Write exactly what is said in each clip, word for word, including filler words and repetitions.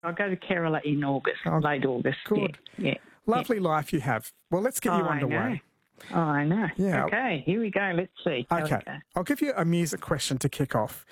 I'll go to Kerala in August, Oh, late August. good. Yeah. yeah. Lovely life you have. Well, let's get you Oh, I underway. know. Oh, I know. Yeah. Okay, here we go. Let's see. How Okay. we go. I'll give you a music question to kick off.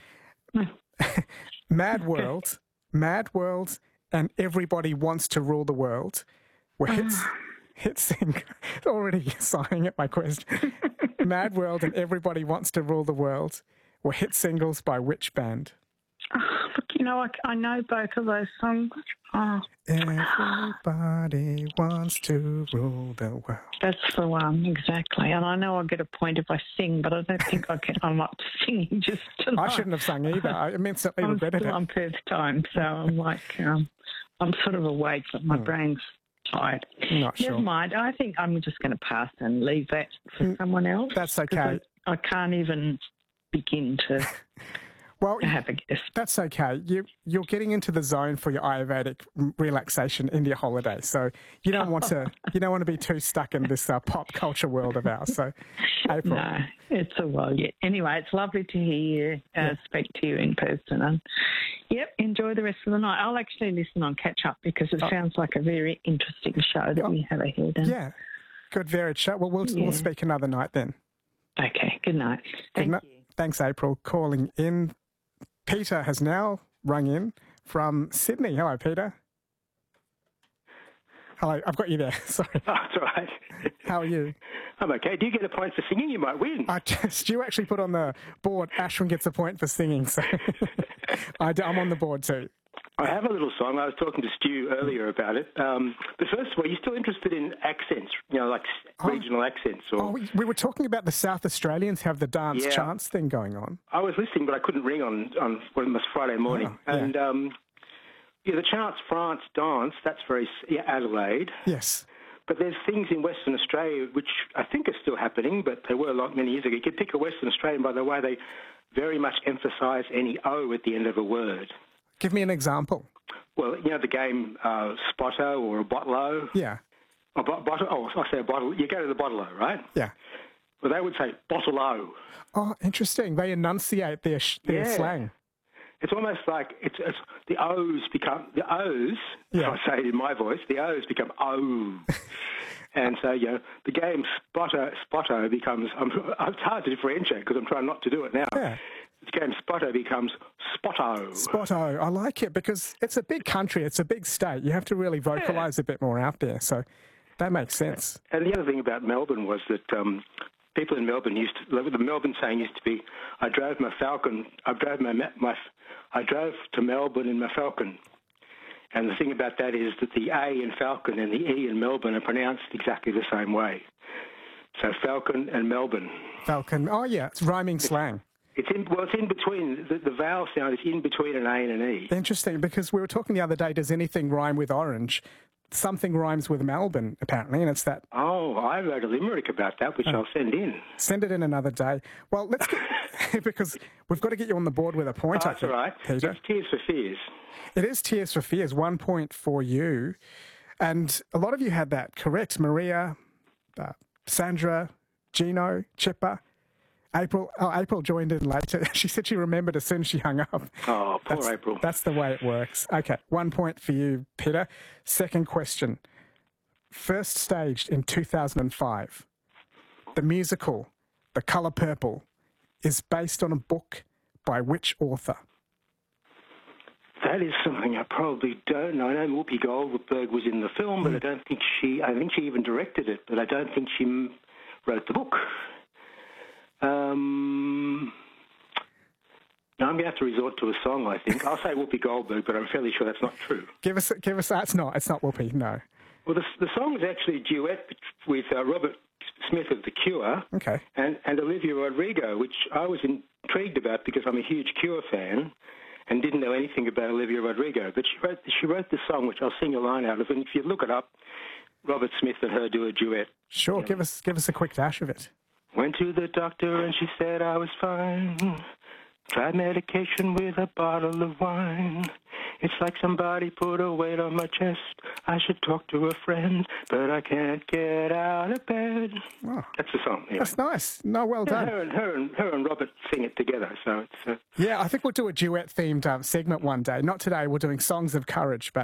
Mad World, Mad World, and Everybody Wants to Rule the World were hits. Hit sing. Already sighing at my question. Mad World and Everybody Wants to Rule the World were hit singles by which band? Oh, look, you know, I, I know both of those songs. Oh, Everybody wants to rule the world. that's the one, exactly. And I know I'll get a point if I sing, but I don't think I can. I'm up to singing just tonight. I shouldn't have sung either. I immensely I'm regretted still it. on first time, so I'm like, um, I'm sort of awake, but my Hmm. brain's tired. Not Never sure. mind. I think I'm just going to pass and leave that for someone else. That's 'cause okay. I, I can't even begin to, Well, to have a guess. that's okay. You, you're getting into the zone for your Ayurvedic relaxation in your holiday, so you don't want to you don't want to be too stuck in this uh, pop culture world of ours. So, April, No, it's a while yet. Anyway, it's lovely to hear you, uh, Yeah. speak to you in person. And, yep, enjoy the rest of the night. I'll actually listen on catch up because it Oh. sounds like a very interesting show that Oh. we have ahead. And, yeah, good varied show. Well, we'll Yeah. we'll speak another night then. Okay, good night. Good Thank night. you. Thanks, April, calling in. Peter has now rung in from Sydney. Hello, Peter. Hello, I've got you there. Sorry. Oh, that's all right. How are you? I'm okay. Do you get a point for singing? You might win. I just, you actually put on the board, Ashwin gets a point for singing, so I, am on the board too. I have a little song. I was talking to Stu earlier about it. Um, but first of all, are you still interested in accents, you know, like Oh. regional accents? Or Oh, we, we were talking about the South Australians have the dance Yeah. chants thing going on. I was listening, but I couldn't ring on, on well, it was Friday morning. Oh, yeah. And um, yeah, the chants France dance, that's very s- yeah, Adelaide. Yes. But there's things in Western Australia which I think are still happening, but they were a lot many years ago. You could pick a Western Australian by the way they very much emphasise any O at the end of a word. Give me an example. Well, you know the game uh, Spotto or a Bottle-O? Yeah. A bo- bottle, oh, I say a bottle. You go to the Bottle-O, right? Yeah. Well, they would say Bottle-O. Oh, interesting. They enunciate their, sh- their Yeah. slang. It's almost like it's, it's the O's become the O's. Yeah. If I say it in my voice, the O's become O. And so, you know, the game Spotto, Spotto becomes. Um, it's hard to differentiate because I'm trying not to do it now. Yeah. The game Spotto becomes Spotto. Spotto. I like it because it's a big country. It's a big state. You have to really vocalise a bit more out there. So that makes sense. And the other thing about Melbourne was that um, people in Melbourne used to, the Melbourne saying used to be, I drove my Falcon, I drove my, my, I drove to Melbourne in my Falcon. And the thing about that is that the A in Falcon and the E in Melbourne are pronounced exactly the same way. So Falcon and Melbourne. Falcon. Oh, yeah. It's rhyming slang. It's in, well, it's in between, the, the vowel sound is in between an A and an E. Interesting, because we were talking the other day, does anything rhyme with orange? Something rhymes with Melbourne, apparently, and it's that. Oh, I wrote a limerick about that, which I'll send in. Send it in another day. Well, let's get, because we've got to get you on the board with a point, Oh, I that's think, all right. Peter. It's Tears for Fears. It is Tears for Fears, one point for you. And a lot of you had that correct. Maria, uh, Sandra, Gino, Chipper, April. Oh, April joined in later. She said she remembered as soon as she hung up. Oh, poor That's, April. That's the way it works. Okay, one point for you, Peter. Second question. First staged in two thousand five, the musical, The Colour Purple, is based on a book by which author? That is something I probably don't know. I know Whoopi Goldberg was in the film, but I don't think she, I think she even directed it, but I don't think she m- wrote the book. Um, now I'm going to have to resort to a song, I think. I'll say Whoopi Goldberg, but I'm fairly sure that's not true. Give us, give us. That's not. It's not Whoopi. No. Well, the, the song is actually a duet with uh, Robert Smith of The Cure Okay. and, and Olivia Rodrigo, which I was intrigued about because I'm a huge Cure fan and didn't know anything about Olivia Rodrigo. But she wrote, she wrote this song, which I'll sing a line out of, and if you look it up, Robert Smith and her do a duet. Sure. Give us, give us a quick dash of it. Went to the doctor and she said I was fine. Tried medication with a bottle of wine. It's like somebody put a weight on my chest. I should talk to a friend, but I can't get out of bed. Oh, That's the song. Yeah. that's nice. No, well Yeah, done. her, and, her, and, her and Robert sing it together, so it's... Uh, Yeah, I think we'll do a duet-themed um, segment one day. Not today. We're doing Songs of Courage, but